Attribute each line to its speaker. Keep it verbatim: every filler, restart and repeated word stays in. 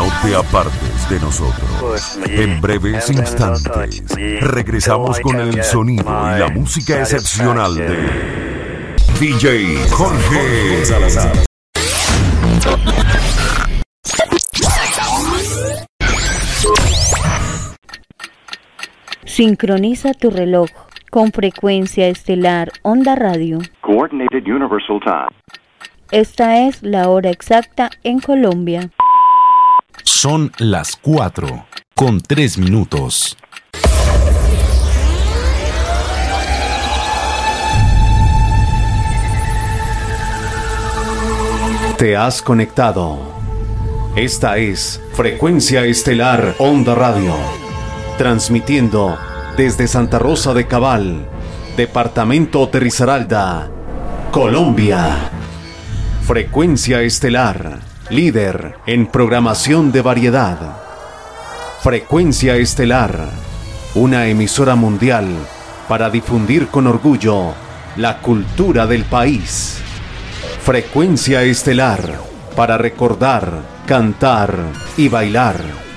Speaker 1: No te apartes de nosotros. En breves instantes, regresamos con el sonido y la música excepcional de D J Jorge Salazar.
Speaker 2: Sincroniza tu reloj con Frecuencia Estelar Onda Radio.
Speaker 3: Coordinated Universal Time.
Speaker 2: Esta es la hora exacta en Colombia.
Speaker 4: Son las cuatro con tres minutos.
Speaker 5: Te has conectado. Esta es Frecuencia Estelar Onda Radio, transmitiendo desde Santa Rosa de Cabal, departamento de Risaralda, Colombia. Frecuencia Estelar, líder en programación de variedad. Frecuencia Estelar, una emisora mundial para difundir con orgullo la cultura del país. Frecuencia Estelar, para recordar, cantar y bailar.